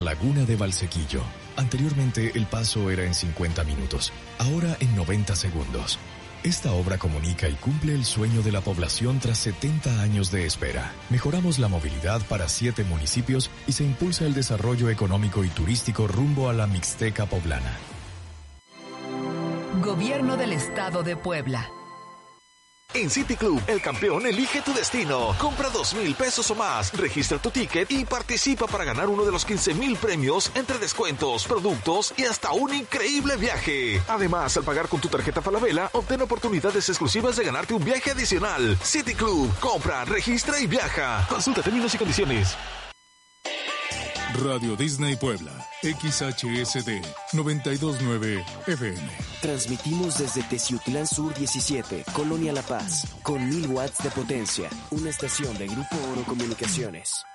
laguna de Valsequillo. Anteriormente el paso era en 50 minutos, ahora en 90 segundos. Esta obra comunica y cumple el sueño de la población tras 70 años de espera. Mejoramos la movilidad para 7 municipios y se impulsa el desarrollo económico y turístico rumbo a la Mixteca poblana. Gobierno del Estado de Puebla. En City Club, el campeón elige tu destino. Compra 2,000 pesos o más, registra tu ticket y participa para ganar uno de los 15,000 premios entre descuentos, productos y hasta un increíble viaje. Además, al pagar con tu tarjeta Falabella, obtén oportunidades exclusivas de ganarte un viaje adicional. City Club, compra, registra y viaja. Consulta términos y condiciones. Radio Disney Puebla, XHSD 92.9 FM. Transmitimos desde Teciutlán Sur 17, Colonia La Paz, con 1000 watts de potencia. Una estación de Grupo Oro Comunicaciones.